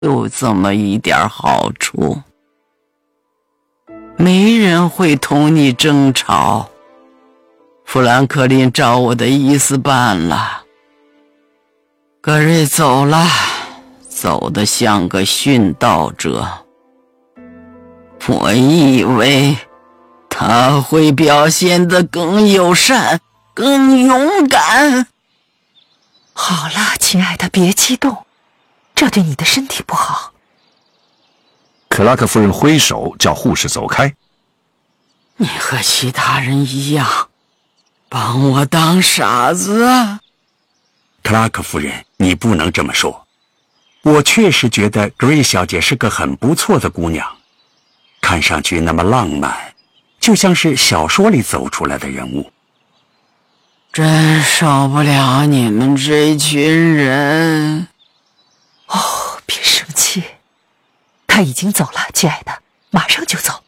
有这么一点好处，没人会同你争吵。富兰克林照我的意思办了，格瑞走了，走得像个殉道者。我以为他会表现得更友善，更勇敢。 好了，亲爱的，别激动，这对你的身体不好。 克拉克夫人挥手叫护士走开。 你和其他人一样，把我当傻子啊！ 克拉克夫人，你不能这么说。我确实觉得格瑞小姐是个很不错的姑娘，看上去那么浪漫，就像是小说里走出来的人物。 真受不了你们这群人！ 哦，别生气，他已经走了，亲爱的，马上就走。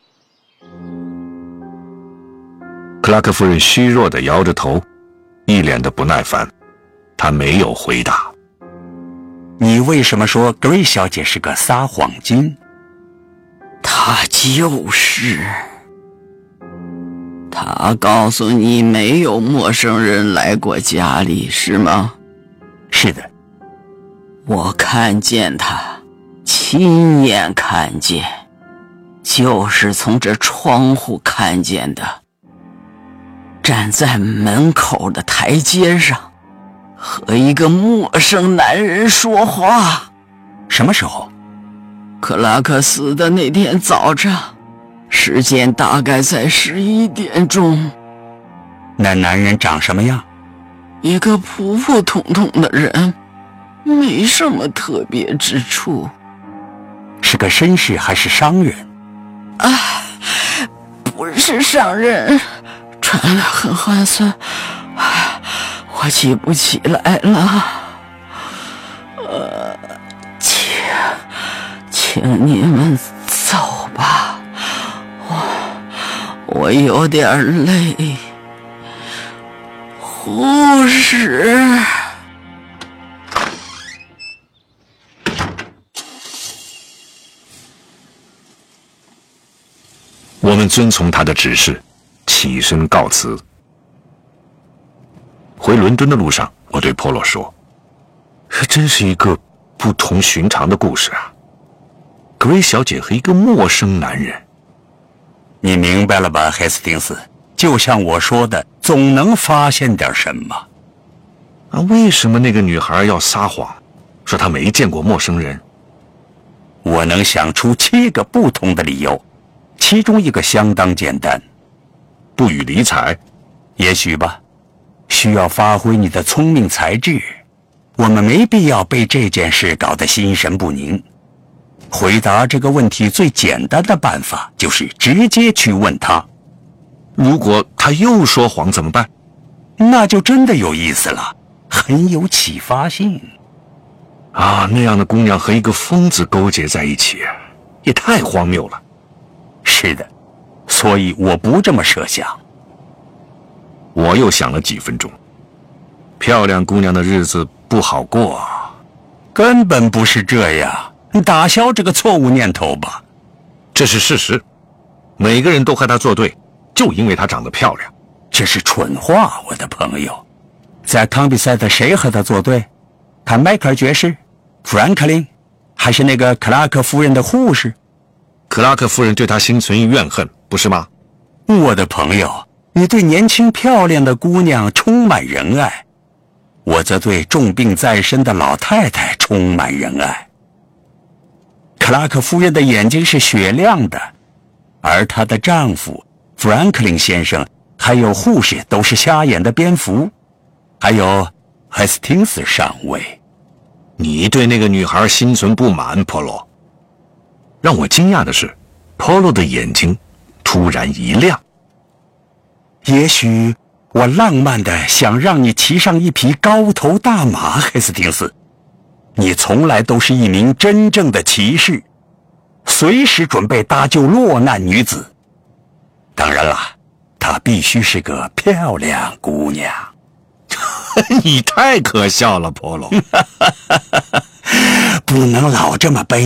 克拉克夫人虚弱地摇着头，一脸的不耐烦。她没有回答。 你为什么说格瑞小姐是个撒谎精？ 她就是。她告诉你没有陌生人来过家里，是吗？ 是的。 我看见她，亲眼看见，就是从这窗户看见的。站在门口的台阶上，和一个陌生男人说话。 什么时候？ 克拉克死的那天早上，时间大概在11点钟。 那男人长什么样？ 一个普普通通的人，没什么特别之处。 是个绅士还是商人？ 不是商人，穿得很寒酸，我记不起来了。请你们走吧，我有点累。护士， 我们遵从他的指示，起身告辞。回伦敦的路上，我对波洛说：“这真是一个不同寻常的故事啊！格瑞小姐和一个陌生男人。” 你明白了吧，黑斯汀斯？就像我说的，总能发现点什么。 为什么那个女孩要撒谎，说她没见过陌生人？ 我能想出7个不同的理由，其中一个相当简单。 不予理睬？ 也许吧。需要发挥你的聪明才智，我们没必要被这件事搞得心神不宁。回答这个问题最简单的办法就是直接去问他。 如果他又说谎怎么办？ 那就真的有意思了，很有启发性。 那样的姑娘和一个疯子勾结在一起，也太荒谬了。 是的，所以我不这么设想。 我又想了几分钟，漂亮姑娘的日子不好过。 根本不是这样，你打消这个错误念头吧。 这是事实，每个人都和她作对，就因为她长得漂亮。 这是蠢话，我的朋友。在康比赛的谁和她作对？看迈克尔爵士、富兰克林，还是那个克拉克夫人的护士？ 克拉克夫人对她心存怨恨，不是吗？ 我的朋友，你对年轻漂亮的姑娘充满仁爱，我则对重病在身的老太太充满仁爱。克拉克夫人的眼睛是雪亮的，而她的丈夫富兰克林先生还有护士都是瞎眼的蝙蝠，还有海斯汀斯上尉。 你对那个女孩心存不满，波罗。让我惊讶的是，波罗的眼睛突然一亮。 也许我浪漫的想让你骑上一匹高头大马，黑斯汀斯。你从来都是一名真正的骑士，随时准备搭救落难女子。当然了，她必须是个漂亮姑娘。 你太可笑了，波罗。 不能老这么悲